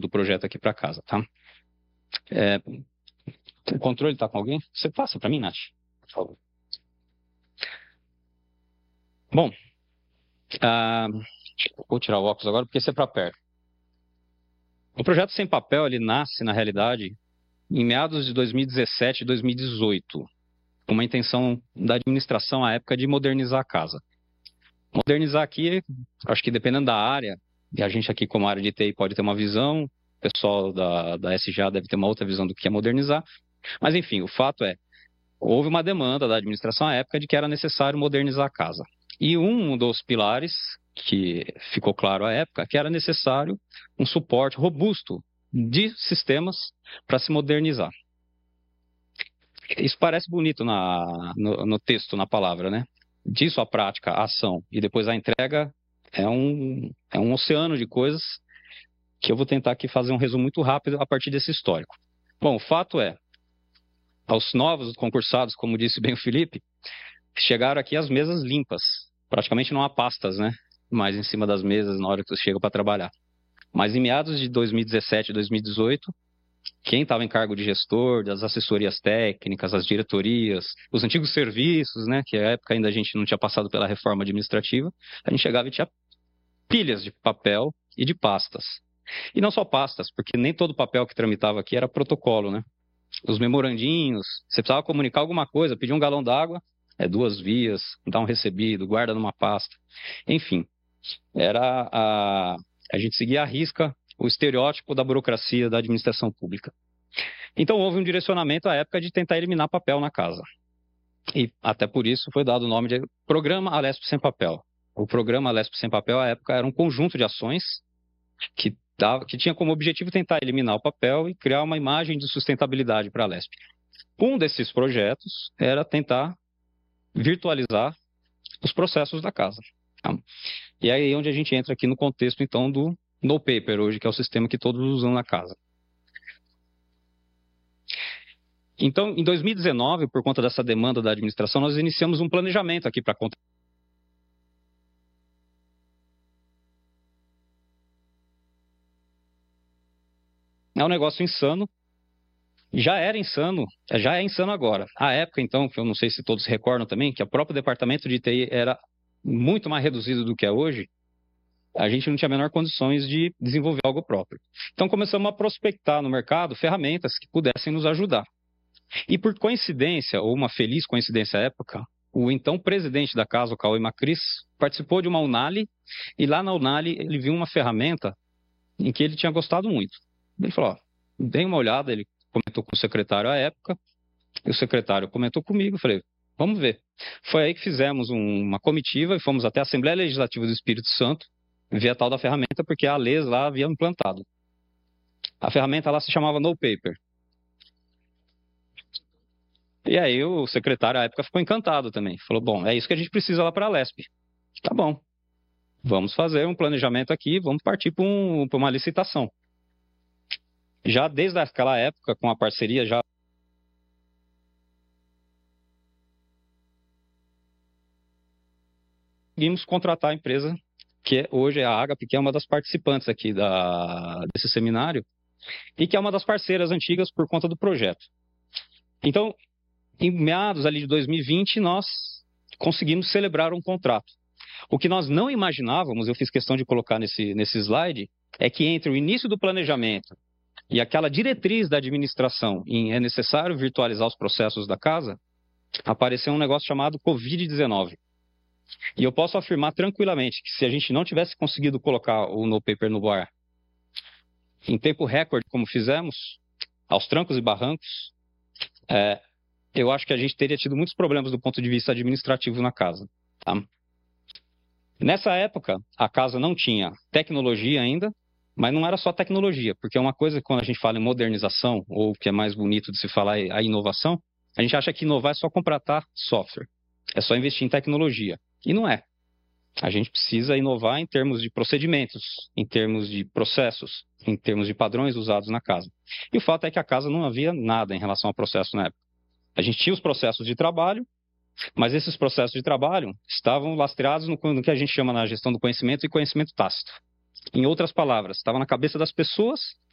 do projeto aqui para casa, tá? O controle está com alguém? Você passa para mim, Nath, por favor. Bom, vou tirar o óculos agora porque esse é para perto. O projeto Sem Papel, ele nasce, na realidade, em meados de 2017 e 2018, com uma intenção da administração à época de modernizar a casa. Modernizar aqui, acho que dependendo da área, e a gente aqui como área de TI pode ter uma visão, o pessoal da SGA deve ter uma outra visão do que é modernizar, mas enfim, o fato é, houve uma demanda da administração à época de que era necessário modernizar a casa. E um dos pilares que ficou claro à época que era necessário um suporte robusto de sistemas para se modernizar. Isso parece bonito no texto, na palavra, né? Disso a prática, a ação e depois a entrega é um oceano de coisas que eu vou tentar aqui fazer um resumo muito rápido a partir desse histórico. Bom, o fato é, aos novos concursados, como disse bem o Felipe, chegaram aqui as mesas limpas. Praticamente não há pastas, né? Mais em cima das mesas na hora que você chega para trabalhar. Mas em meados de 2017 e 2018, quem estava em cargo de gestor, das assessorias técnicas, as diretorias, os antigos serviços, né? Que na época ainda a gente não tinha passado pela reforma administrativa, a gente chegava e tinha pilhas de papel e de pastas. E não só pastas, porque nem todo papel que tramitava aqui era protocolo, né? Os memorandinhos, você precisava comunicar alguma coisa, pedir um galão d'água, 2 vias, dar um recebido, guarda numa pasta. Enfim, a gente seguia à risca o estereótipo da burocracia da administração pública. Então houve um direcionamento à época de tentar eliminar papel na casa. E até por isso foi dado o nome de Programa Alesp Sem Papel. O Programa Alesp Sem Papel, à época, era um conjunto de ações que tinha como objetivo tentar eliminar o papel e criar uma imagem de sustentabilidade para a Alesp. Um desses projetos era tentar virtualizar os processos da casa. Tá? E é aí onde a gente entra aqui no contexto, então, do No Paper hoje, que é o sistema que todos usam na casa. Então, em 2019, por conta dessa demanda da administração, nós iniciamos um planejamento aqui para conta. É um negócio insano. Já era insano, já é insano agora. À época, então, que eu não sei se todos recordam também, que o próprio departamento de TI era muito mais reduzido do que é hoje, a gente não tinha a menor condições de desenvolver algo próprio. Então começamos a prospectar no mercado ferramentas que pudessem nos ajudar. E por coincidência, ou uma feliz coincidência à época, o então presidente da casa, o Cauê Macris, participou de uma Unali, e lá na Unali ele viu uma ferramenta em que ele tinha gostado muito. Ele falou, ó, dei uma olhada, ele comentou com o secretário à época, e o secretário comentou comigo, eu falei, vamos ver. Foi aí que fizemos uma comitiva e fomos até a Assembleia Legislativa do Espírito Santo, ver a tal da ferramenta, porque a LES lá havia implantado. A ferramenta lá se chamava No Paper. E aí o secretário à época ficou encantado também. Falou, bom, é isso que a gente precisa lá para a Alesp. Tá bom, vamos fazer um planejamento aqui, vamos partir para uma licitação. Já desde aquela época, com a parceria já conseguimos contratar a empresa, que hoje é a Agape, que é uma das participantes aqui desse seminário, e que é uma das parceiras antigas por conta do projeto. Então, em meados ali de 2020, nós conseguimos celebrar um contrato. O que nós não imaginávamos, eu fiz questão de colocar nesse slide, é que entre o início do planejamento e aquela diretriz da administração em é necessário virtualizar os processos da casa, apareceu um negócio chamado Covid-19. E eu posso afirmar tranquilamente que se a gente não tivesse conseguido colocar o No Paper no ar em tempo recorde, como fizemos, aos trancos e barrancos, eu acho que a gente teria tido muitos problemas do ponto de vista administrativo na casa. Tá? Nessa época, a casa não tinha tecnologia ainda, mas não era só tecnologia, porque uma coisa, quando a gente fala em modernização, ou o que é mais bonito de se falar é a inovação, a gente acha que inovar é só contratar software, é só investir em tecnologia. E não é. A gente precisa inovar em termos de procedimentos, em termos de processos, em termos de padrões usados na casa. E o fato é que a casa não havia nada em relação ao processo na época. A gente tinha os processos de trabalho, mas esses processos de trabalho estavam lastreados no que a gente chama na gestão do conhecimento e conhecimento tácito. Em outras palavras, estava na cabeça das pessoas